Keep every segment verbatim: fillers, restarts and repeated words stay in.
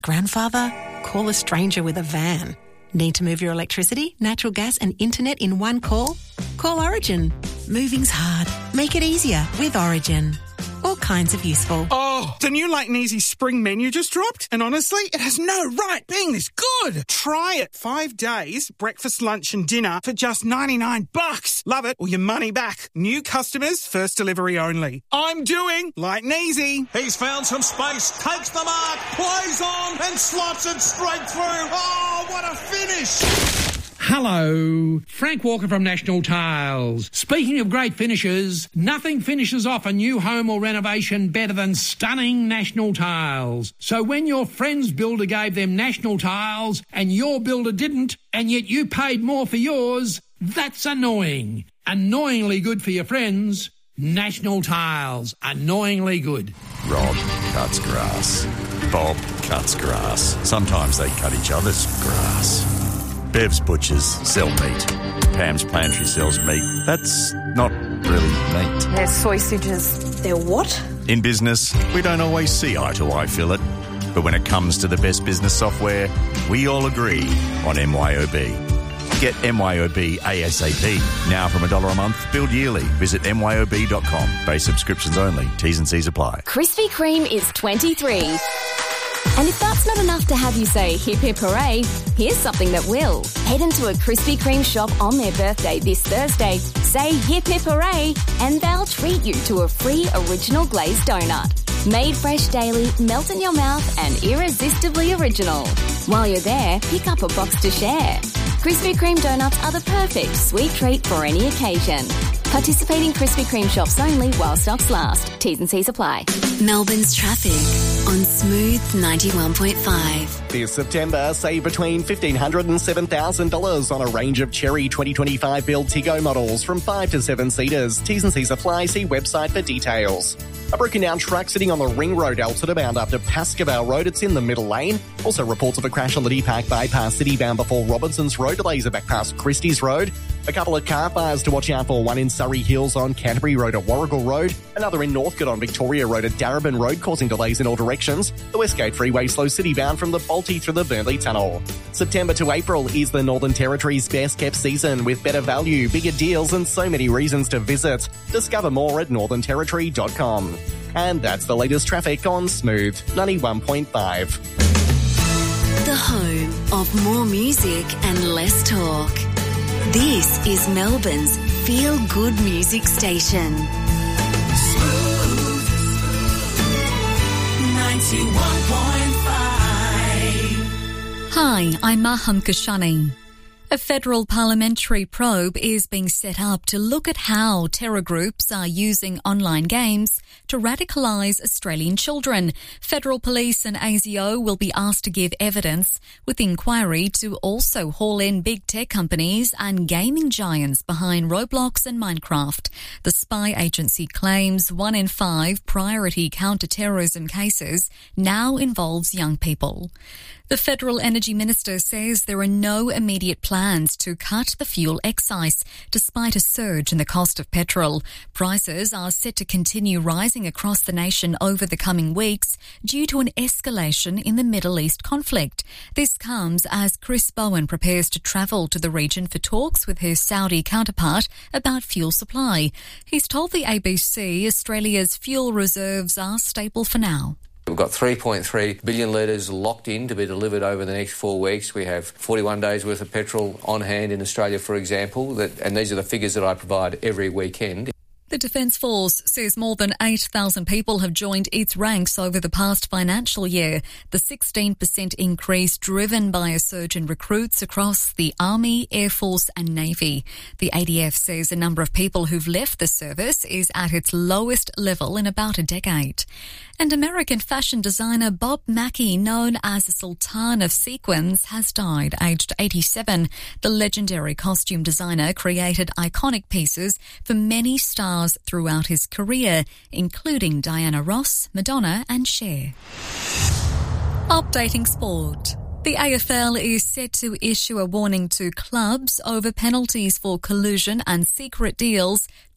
Grandfather? Call a stranger with a van. Need to move your electricity, natural gas and internet in one call? Call Origin. Moving's hard. Make it easier with Origin. All kinds of useful. Oh, the new Light and Easy spring menu just dropped, and honestly, it has no right being this good. Try it. Five days, breakfast, lunch and dinner for just ninety-nine bucks. Love it or your money back. New customers, first delivery only. I'm doing Light and Easy. He's found some space, takes the mark, plays on and slots it straight through. Oh, what a finish. Hello, Frank Walker from National Tiles. Speaking of great finishes, nothing finishes off a new home or renovation better than stunning National Tiles. So when your friend's builder gave them National Tiles and your builder didn't, and yet you paid more for yours, that's annoying. Annoyingly good for your friends. National Tiles. Annoyingly good. Rob cuts grass. Bob cuts grass. Sometimes they cut each other's grass. Bev's Butchers sell meat. Pam's Pantry sells meat. That's not really meat. They're sausages. They're what? In business, we don't always see eye to eye, Philip. But when it comes to the best business software, we all agree on M Y O B. Get M Y O B ASAP. Now from a dollar a month, billed yearly. Visit M Y O B dot com. Base subscriptions only. T's and C's apply. Krispy Kreme is twenty-three. And if that's not enough to have you say hip hip hooray, here's something that will. Head into a Krispy Kreme shop on their birthday this Thursday, say hip hip hooray, and they'll treat you to a free original glazed donut. Made fresh daily, melt in your mouth and irresistibly original. While you're there, pick up a box to share. Krispy Kreme donuts are the perfect sweet treat for any occasion. Participating Krispy Kreme shops only while stocks last. T's and C's apply. Melbourne's traffic on Smooth ninety-one point five. This September, save between fifteen hundred dollars and seven thousand dollars on a range of Cherry twenty twenty-five build Tiggo models from five to seven seaters. T's and C's apply. See website for details. A broken down truck sitting on the Ring Road, Alton, bound up to Pascoe Road. It's in the middle lane. Also reports of a crash on Liddy Park bypass, city bound before Robinson's Road. Delays are back past Christie's Road. A couple of car fires to watch out for, one in Surrey Hills on Canterbury Road at Warrigal Road, another in Northcote on Victoria Road at Darebin Road, causing delays in all directions. The Westgate Freeway slow city bound from the Balti through the Burnley Tunnel. September to April is the Northern Territory's best kept season with better value, bigger deals and so many reasons to visit. Discover more at northern territory dot com. And that's the latest traffic on Smooth ninety-one point five. The home of more music and less talk. This is Melbourne's feel-good music station. Smooth ninety-one point five. Hi, I'm Maham Kashani. A federal parliamentary probe is being set up to look at how terror groups are using online games to radicalise Australian children. Federal Police and A S I O will be asked to give evidence, with the inquiry to also haul in big tech companies and gaming giants behind Roblox and Minecraft. The spy agency claims one in five priority counter-terrorism cases now involves young people. The Federal Energy Minister says there are no immediate plans to cut the fuel excise, despite a surge in the cost of petrol. Prices are set to continue rising across the nation over the coming weeks due to an escalation in the Middle East conflict. This comes as Chris Bowen prepares to travel to the region for talks with her Saudi counterpart about fuel supply. He's told the A B C Australia's fuel reserves are stable for now. We've got three point three billion litres locked in to be delivered over the next four weeks. We have forty-one days worth of petrol on hand in Australia, for example, that, and these are the figures that I provide every weekend. The Defence Force says more than eight thousand people have joined its ranks over the past financial year. The sixteen percent increase driven by a surge in recruits across the Army, Air Force and Navy. The A D F says the number of people who've left the service is at its lowest level in about a decade. And American fashion designer Bob Mackie, known as the Sultan of Sequins, has died, aged eighty-seven. The legendary costume designer created iconic pieces for many stars throughout his career, including Diana Ross, Madonna and Cher. Updating sport. The A F L is set to issue a warning to clubs over penalties for collusion and secret deals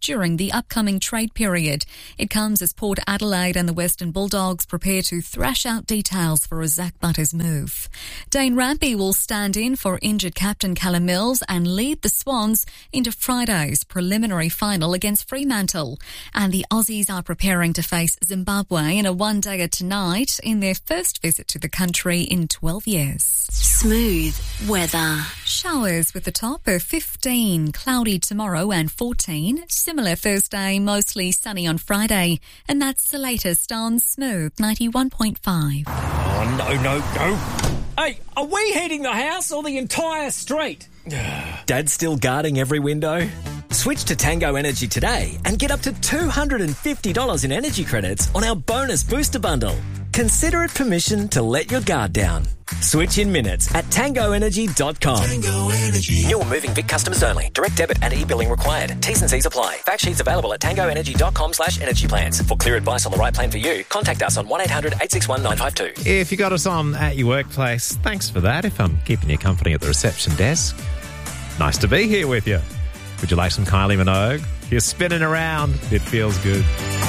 during the upcoming trade period. It comes as Port Adelaide and the Western Bulldogs prepare to thrash out details for a Zach Butters move. Dane Rampy will stand in for injured captain Callum Mills and lead the Swans into Friday's preliminary final against Fremantle. And the Aussies are preparing to face Zimbabwe in a one-dayer tonight in their first visit to the country in twelve years. Smooth weather. Showers with a top of fifteen, cloudy tomorrow and fourteen. Similar Thursday, mostly sunny on Friday. And that's the latest on Smooth ninety-one point five. Oh, no, no, no. Hey, are we heating the house or the entire street? Dad's still guarding every window? Switch to Tango Energy today and get up to two hundred fifty dollars in energy credits on our bonus booster bundle. Consider it permission to let your guard down. Switch in minutes at tango energy dot com. Tango Energy. New or moving Vic customers only. Direct debit and e-billing required. T's and C's apply. Fact sheets available at tango energy dot com slash energy plans. For clear advice on the right plan for you, contact us on one eight hundred eight six one nine five two. If you got us on at your workplace, thanks for that. If I'm keeping you company at the reception desk, nice to be here with you. Would you like some Kylie Minogue? You're spinning around. It feels good.